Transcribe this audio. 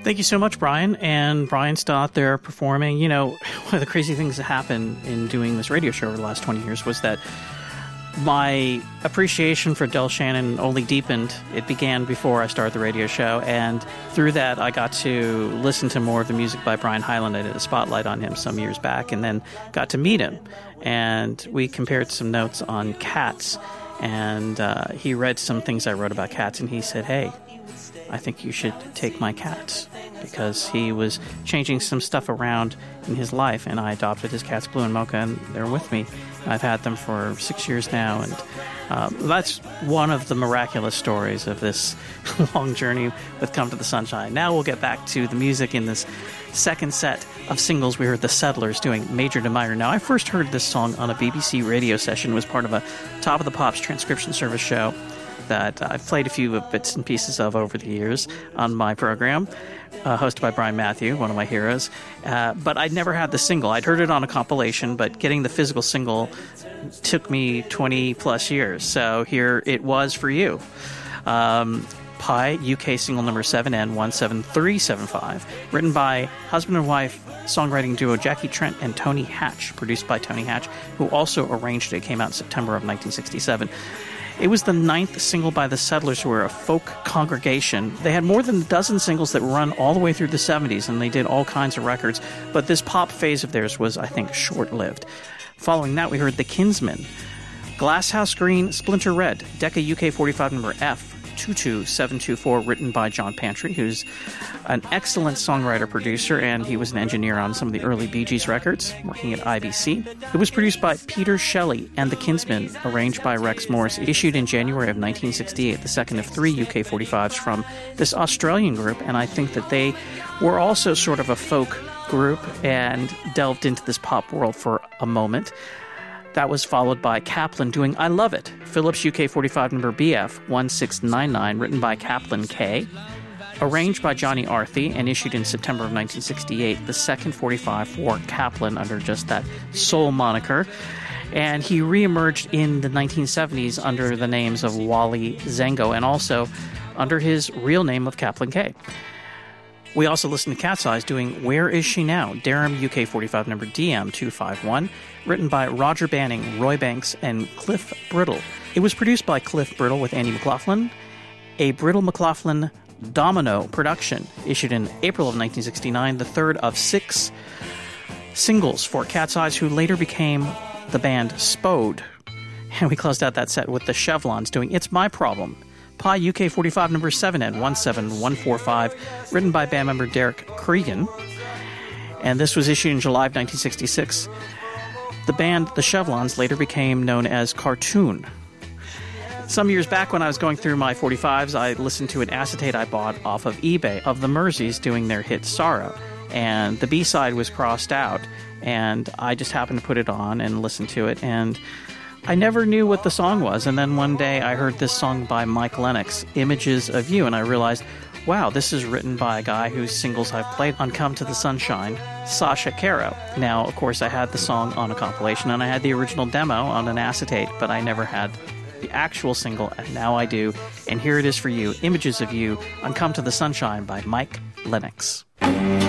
Thank you so much, Brian. And Brian's still out there performing. You know, one of the crazy things that happened in doing this radio show over the last 20 years was that my appreciation for Del Shannon only deepened. It began before I started the radio show, and through that I got to listen to more of the music by Brian Hyland. I did a spotlight on him some years back, and then got to meet him. And we compared some notes on Cats, and he read some things I wrote about Cats, and he said, "Hey, I think you should take my Cats," because he was changing some stuff around in his life, and I adopted his cats, Blue and Mocha, and they're with me. I've had them for 6 years now, and that's one of the miraculous stories of this long journey with Come to the Sunshine. Now we'll get back to the music in this second set of singles. We heard the Settlers doing Major to Minor. Now, I first heard this song on a BBC radio session. It was part of a Top of the Pops transcription service show that I've played a few bits and pieces of over the years on my program, hosted by Brian Matthew, one of my heroes. But I'd never had the single. I'd heard it on a compilation, but getting the physical single took me 20-plus years. So here it was for you. Pi, UK single number 7N17375, written by husband and wife songwriting duo Jackie Trent and Tony Hatch, produced by Tony Hatch, who also arranged it. It came out in September of 1967. It was the 9th single by the Settlers, who were a folk congregation. They had more than a dozen singles that run all the way through the 70s, and they did all kinds of records. But this pop phase of theirs was, I think, short-lived. Following that, we heard The Kinsmen, Glasshouse Green, Splinter Red, Decca UK 45 number F22724, written by John Pantry, who's an excellent songwriter-producer, and he was an engineer on some of the early Bee Gees records, working at IBC. It was produced by Peter Shelley and The Kinsmen, arranged by Rex Morris, issued in January of 1968, the second of 3 UK 45s from this Australian group, and I think that they were also sort of a folk group and delved into this pop world for a moment. That was followed by Kaplan doing I Love It, Philips UK 45 number BF1699, written by Kaplan K, arranged by Johnny Arthey, and issued in September of 1968, the second 45 for Kaplan under just that soul moniker. And he reemerged in the 1970s under the names of Wally Zango, and also under his real name of Kaplan K. We also listened to Cat's Eyes doing Where Is She Now, Durham UK 45 number DM251, written by Roger Banning, Roy Banks, and Cliff Brittle. It was produced by Cliff Brittle with Andy McLaughlin, a Brittle-McLaughlin Domino production, issued in April of 1969, the third of 6 singles for Cat's Eyes, who later became the band Spode. And we closed out that set with the Chevlons doing It's My Problem, Pi UK 45 number 7N17145, written by band member Derek Cregan. And this was issued in July of 1966. The band, the Chevlons, later became known as Cartoon. Some years back when I was going through my 45s, I listened to an acetate I bought off of eBay of the Merseys doing their hit Sorrow. And the B-side was crossed out, and I just happened to put it on and listen to it, and I never knew what the song was. And then one day I heard this song by Mike Lennox, Images of You, and I realized, wow, this is written by a guy whose singles I've played on Come to the Sunshine, Sasha Caro. Now, of course, I had the song on a compilation, and I had the original demo on an acetate, but I never had the actual single, and now I do. And here it is for you, Images of You on Come to the Sunshine by Mike Lennox.